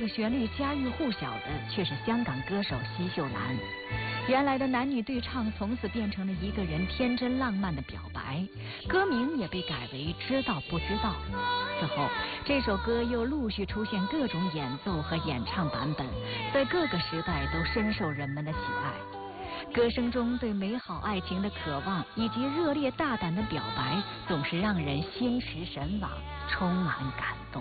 旋律家喻户晓的却是香港歌手奚秀兰。原来的男女对唱从此变成了一个人天真浪漫的表白，歌名也被改为知道不知道。此后这首歌又陆续出现各种演奏和演唱版本，在各个时代都深受人们的喜爱。歌声中对美好爱情的渴望以及热烈大胆的表白，总是让人心驰神往，充满感动。